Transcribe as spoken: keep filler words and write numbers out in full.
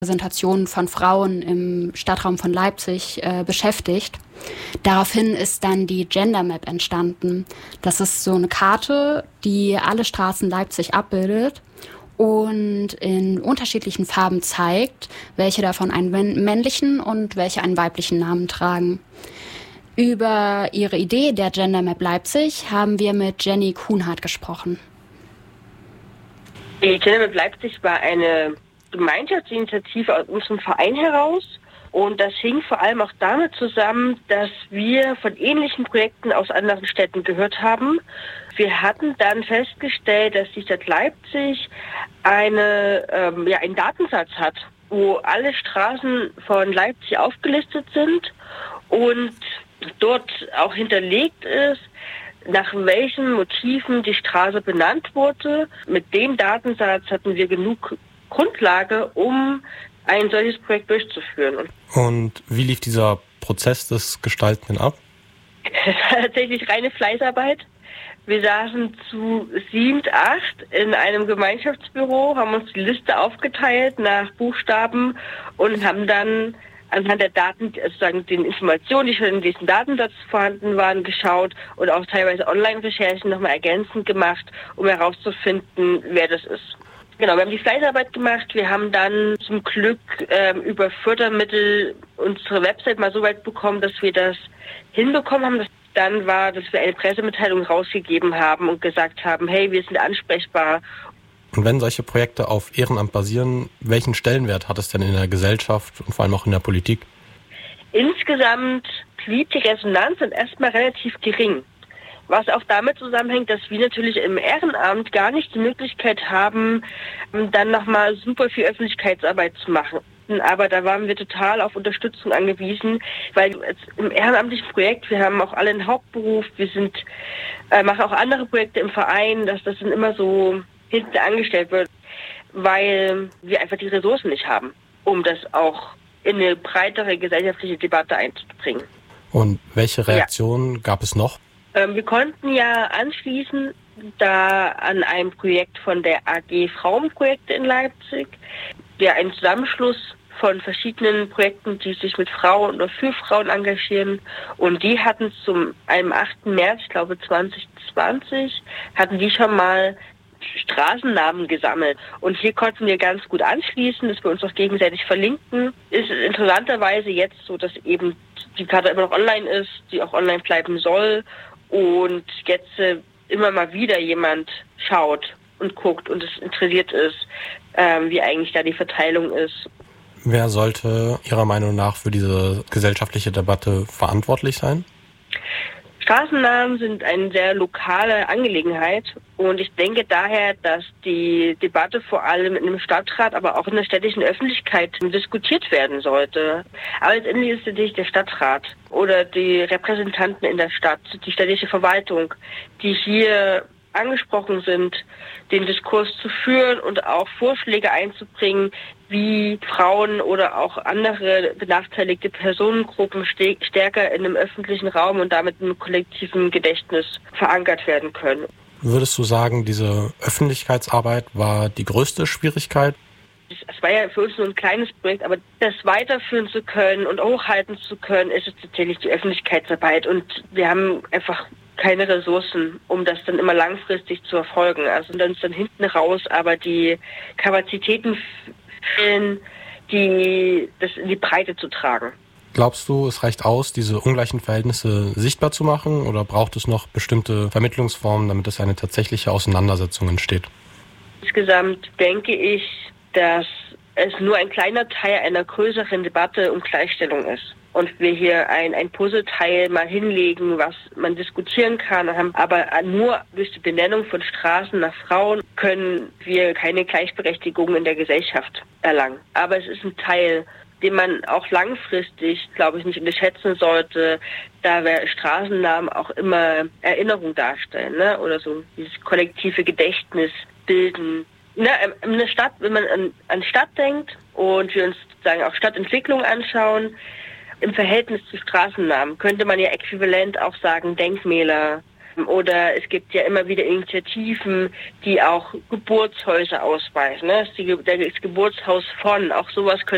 Repräsentation von Frauen im Stadtraum von Leipzig äh, beschäftigt. Daraufhin ist dann die Gender Map entstanden. Das ist so eine Karte, die alle Straßen Leipzig abbildet und in unterschiedlichen Farben zeigt, welche davon einen männlichen und welche einen weiblichen Namen tragen. Über ihre Idee der Gender Map Leipzig haben wir mit Jenny Kuhnhardt gesprochen. Die Gender Map Leipzig war eine Gemeinschaftsinitiative aus unserem Verein heraus. Und das hing vor allem auch damit zusammen, dass wir von ähnlichen Projekten aus anderen Städten gehört haben. Wir hatten dann festgestellt, dass die Stadt Leipzig eine, ähm, ja, einen Datensatz hat, wo alle Straßen von Leipzig aufgelistet sind und dort auch hinterlegt ist, nach welchen Motiven die Straße benannt wurde. Mit dem Datensatz hatten wir genug Grundlage, um ein solches Projekt durchzuführen. Und wie lief dieser Prozess des Gestalten ab? Es war tatsächlich reine Fleißarbeit. Wir saßen zu sieben, acht in einem Gemeinschaftsbüro, haben uns die Liste aufgeteilt nach Buchstaben und haben dann anhand der Daten, also sagen den Informationen, die schon in diesem Datensatz vorhanden waren, geschaut und auch teilweise Online-Recherchen nochmal ergänzend gemacht, um herauszufinden, wer das ist. Genau, wir haben die Fleißarbeit gemacht. Wir haben dann zum Glück ähm, über Fördermittel unsere Website mal so weit bekommen, dass wir das hinbekommen haben. Das dann war, dass wir eine Pressemitteilung rausgegeben haben und gesagt haben, hey, wir sind ansprechbar. Und wenn solche Projekte auf Ehrenamt basieren, welchen Stellenwert hat es denn in der Gesellschaft und vor allem auch in der Politik? Insgesamt blieb die Resonanz dann erstmal relativ gering. Was auch damit zusammenhängt, dass wir natürlich im Ehrenamt gar nicht die Möglichkeit haben, dann nochmal super viel Öffentlichkeitsarbeit zu machen. Aber da waren wir total auf Unterstützung angewiesen, weil im ehrenamtlichen Projekt, wir haben auch alle einen Hauptberuf, wir sind, äh, machen auch andere Projekte im Verein, dass das dann immer so hinten angestellt wird, weil wir einfach die Ressourcen nicht haben, um das auch in eine breitere gesellschaftliche Debatte einzubringen. Und welche Reaktionen ja. gab es noch? Ähm, wir konnten ja anschließen da an einem Projekt von der A G Frauenprojekte in Leipzig, der ein Zusammenschluss von verschiedenen Projekten, die sich mit Frauen oder für Frauen engagieren. Und die hatten zum am achten März, ich glaube zwanzig zwanzig, hatten die schon mal Straßennamen gesammelt. Und hier konnten wir ganz gut anschließen, dass wir uns auch gegenseitig verlinken. Ist interessanterweise jetzt so, dass eben die Karte immer noch online ist, die auch online bleiben soll. Und jetzt äh, immer mal wieder jemand schaut und guckt und es interessiert ist, ähm, wie eigentlich da die Verteilung ist. Wer sollte Ihrer Meinung nach für diese gesellschaftliche Debatte verantwortlich sein? Straßennamen sind eine sehr lokale Angelegenheit und ich denke daher, dass die Debatte vor allem in einem Stadtrat, aber auch in der städtischen Öffentlichkeit diskutiert werden sollte. Aber letztendlich ist es natürlich der Stadtrat oder die Repräsentanten in der Stadt, die städtische Verwaltung, die hier angesprochen sind, den Diskurs zu führen und auch Vorschläge einzubringen, wie Frauen oder auch andere benachteiligte Personengruppen stärker in dem öffentlichen Raum und damit im kollektiven Gedächtnis verankert werden können. Würdest du sagen, diese Öffentlichkeitsarbeit war die größte Schwierigkeit? Es war ja für uns nur ein kleines Projekt, aber das weiterführen zu können und hochhalten zu können, ist es tatsächlich die Öffentlichkeitsarbeit. Und wir haben einfach keine Ressourcen, um das dann immer langfristig zu erfolgen. Also dann ist dann hinten raus, aber die Kapazitäten fehlen, die das in die Breite zu tragen. Glaubst du, es reicht aus, diese ungleichen Verhältnisse sichtbar zu machen, oder braucht es noch bestimmte Vermittlungsformen, damit es eine tatsächliche Auseinandersetzung entsteht? Insgesamt denke ich, dass es nur ein kleiner Teil einer größeren Debatte um Gleichstellung ist. Und wir hier ein, ein Puzzleteil mal hinlegen, was man diskutieren kann. Aber nur durch die Benennung von Straßen nach Frauen können wir keine Gleichberechtigung in der Gesellschaft erlangen. Aber es ist ein Teil, den man auch langfristig, glaube ich, nicht unterschätzen sollte, da wir Straßennamen auch immer Erinnerung darstellen, ne? Oder so dieses kollektive Gedächtnis bilden. Na, in der Stadt, wenn man an, an Stadt denkt und wir uns sozusagen auch Stadtentwicklung anschauen, im Verhältnis zu Straßennamen könnte man ja äquivalent auch sagen Denkmäler. Oder es gibt ja immer wieder Initiativen, die auch Geburtshäuser ausweisen. Ne? Das Geburtshaus von, auch sowas könnte